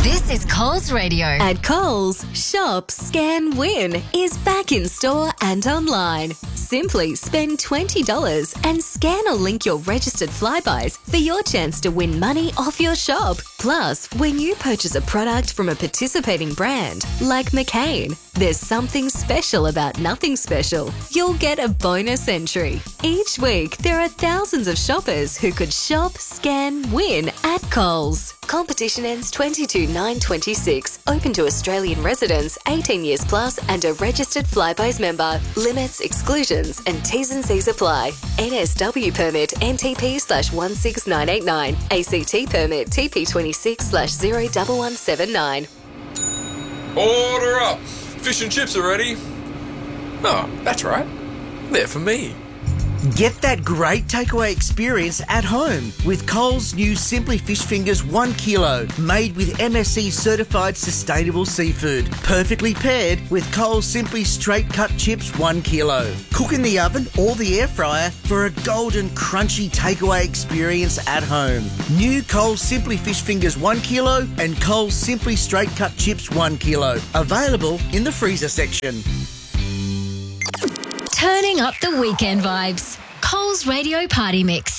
This is Coles Radio. At Coles, Shop, Scan, Win is back in store and online. Simply spend $20 and scan or link your registered Flybuys for your chance to win money off your shop. Plus, when you purchase a product from a participating brand like McCain, there's something special about nothing special. You'll get a bonus entry. Each week, there are thousands of shoppers who could shop, scan, win at Coles. Competition ends 22/9/26. Open to Australian residents 18 years plus and a registered Flybuys member. Limits, exclusions and T's and C's apply. NSW permit NTP/16989. ACT permit TP26/01179. Order up! Fish and chips are ready. Oh, that's right. They're for me. Get that great takeaway experience at home with Coles' new Simply Fish Fingers 1 kilo, made with MSC certified sustainable seafood. Perfectly paired with Coles Simply Straight Cut Chips 1 kilo. Cook in the oven or the air fryer for a golden crunchy takeaway experience at home. New Coles Simply Fish Fingers 1 kilo and Coles Simply Straight Cut Chips 1 kilo. Available in the freezer section. Turning up the weekend vibes. Coles Radio Party Mix.